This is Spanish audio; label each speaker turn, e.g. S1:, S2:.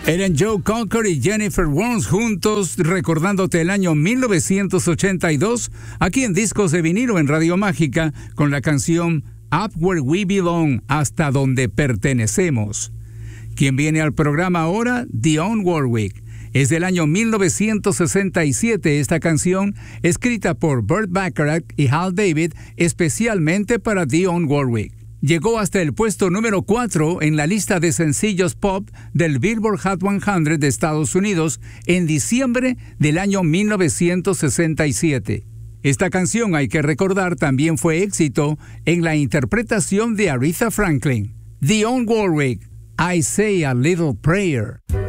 S1: Eran Joe Cocker y Jennifer Warnes juntos, recordándote el año 1982, aquí en Discos de Vinilo en Radio Mágica, con la canción Up Where We Belong, hasta donde pertenecemos. Quien viene al programa ahora, Dionne Warwick. Es del año 1967 esta canción, escrita por Burt Bacharach y Hal David, especialmente para Dionne Warwick. Llegó hasta el puesto número 4 en la lista de sencillos pop del Billboard Hot 100 de Estados Unidos en diciembre del año 1967. Esta canción, hay que recordar, también fue éxito en la interpretación de Aretha Franklin. Dionne Warwick, I Say a Little Prayer.